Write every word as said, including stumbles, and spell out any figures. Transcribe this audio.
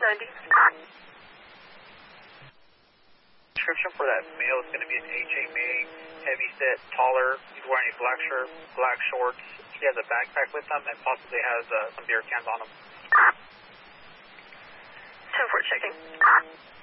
Grundy. Description for that male is going to be an H A male, heavy set, taller. He's wearing a black shirt, black shorts. He has a backpack with him and possibly has uh, some beer cans on him. ten four checking.